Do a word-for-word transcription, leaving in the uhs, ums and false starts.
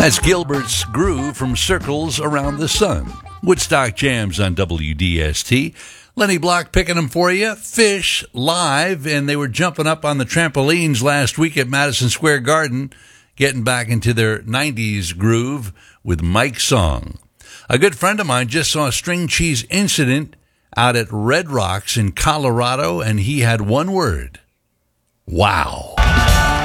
That's Gilbert's Groove from Circles Around the Sun. Woodstock Jams on W D S T. Lenny Block picking them for you. Fish live, and they were jumping up on the trampolines last week at Madison Square Garden, getting back into their nineties groove with Mike's Song. A good friend of mine just saw a string cheese incident out at Red Rocks in Colorado, and he had one word: wow.